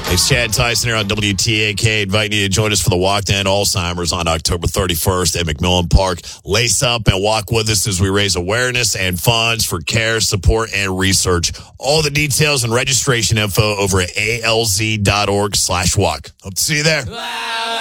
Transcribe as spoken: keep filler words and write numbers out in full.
It's Chad Tyson here on W T A K, inviting you to join us for the Walk to End Alzheimer's on October thirty-first at McMillan Park. Lace up and walk with us as we raise awareness and funds for care, support, and research. All the details and registration info over at A L Z dot org slash walk. Hope to see you there.